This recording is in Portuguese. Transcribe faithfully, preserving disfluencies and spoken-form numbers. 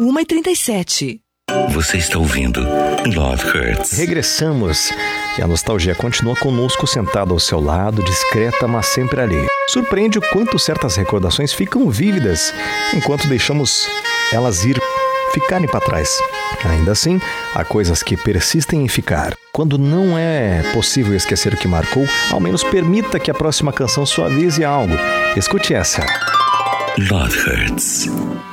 uma e trinta e sete. Você está ouvindo Love Hurts. Regressamos e a nostalgia continua conosco, sentada ao seu lado, discreta, mas sempre ali. Surpreende o quanto certas recordações ficam vívidas enquanto deixamos elas ir, ficarem para trás. Ainda assim, há coisas que persistem em ficar. Quando não é possível esquecer o que marcou, ao menos permita que a próxima canção suavize algo. Escute essa. Love Hurts.